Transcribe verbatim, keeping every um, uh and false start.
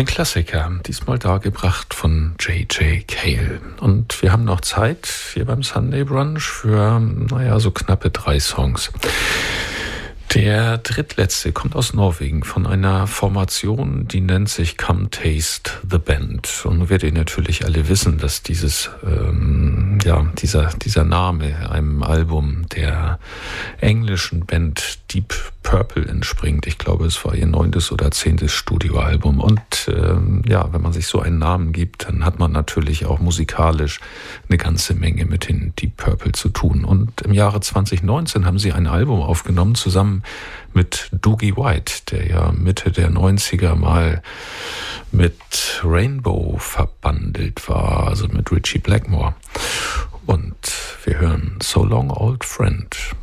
Ein Klassiker, diesmal dargebracht von J J. Cale. Und wir haben noch Zeit hier beim Sunday Brunch für, naja, so knappe drei Songs. Der drittletzte kommt aus Norwegen von einer Formation, die nennt sich Come Taste the Band. Und nun werdet ihr natürlich alle wissen, dass dieses, ähm, ja, dieser, dieser Name einem Album der englischen Band Deep Purple entspringt. Ich glaube, es war ihr neuntes oder zehntes Studioalbum. Und ähm, ja, wenn man sich so einen Namen gibt, dann hat man natürlich auch musikalisch eine ganze Menge mit den Deep Purple zu tun. Und im Jahre zwanzig neunzehn haben sie ein Album aufgenommen, zusammen mit Dougie White, der ja Mitte der neunziger mal mit Rainbow verbandelt war, also mit Ritchie Blackmore. Und wir hören So Long Old Friend.